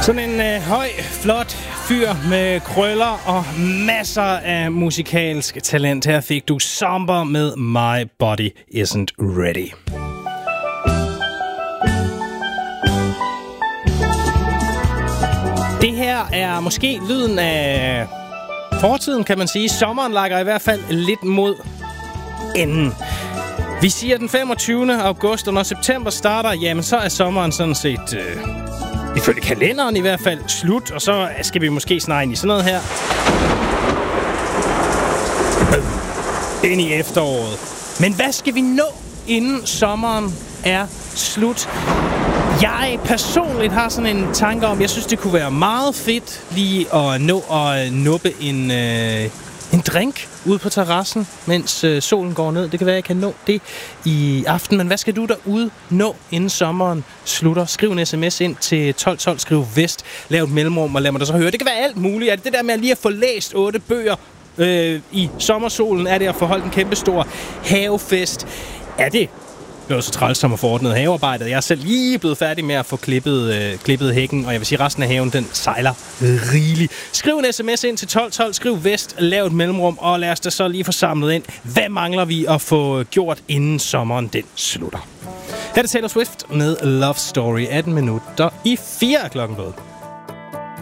Sådan en høj, flot fyr med krøller og masser af musikalsk talent. Her fik du Somber med My Body Isn't Ready. Det her er måske lyden af fortiden, kan man sige. Sommeren lakker i hvert fald lidt mod enden. Vi siger den 25. august, og når september starter, jamen så er sommeren sådan set, ifølge kalenderen i hvert fald, slut. Og så skal vi måske snart ind i sådan noget her. Ind i efteråret. Men hvad skal vi nå, inden sommeren er slut? Jeg personligt har sådan en tanke om, jeg synes, det kunne være meget fedt lige at nå at nuppe en drink ude på terrassen, mens solen går ned. Det kan være, jeg kan nå det i aften. Men hvad skal du derude nå, inden sommeren slutter? Skriv en sms ind til 1212, skriv vest, lav et mellemrum og lad mig da så høre. Det kan være alt muligt. Er det det der med at lige at få læst 8 bøger i sommersolen? Er det at få holdt en kæmpestor havefest? Er det så træls som at få ordnet havearbejdet? Jeg er selv lige blevet færdig med at få klippet hækken, og jeg vil sige, at resten af haven, den sejler rigeligt. Skriv en sms ind til 1212, skriv vest, lav et mellemrum, og lad os da så lige få samlet ind. Hvad mangler vi at få gjort, inden sommeren den slutter? Her er det Taylor Swift med Love Story, 18 minutter i 4 klokken blevet.